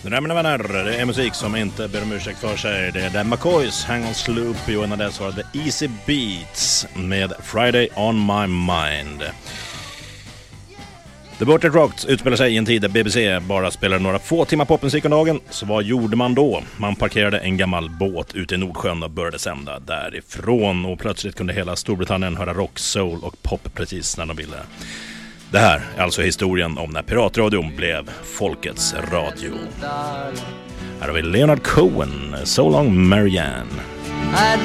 Nej, mina vänner, det är musik som inte ber om ursäkt för sig. Det är The McCoys, Hang on Sloopy, och innan dess var det The Easy Beats med Friday on my mind. The Portrait Rock utspelar sig i en tid där BBC bara spelade några få timmar popmusik om dagen. Så vad gjorde man då? Man parkerade en gammal båt ute i Nordsjön och började sända därifrån. Och plötsligt kunde hela Storbritannien höra rock, soul och pop precis när de ville. Det här är alltså historien om när piratradion blev folkets radio. Här har vi Leonard Cohen, So Long Marianne. I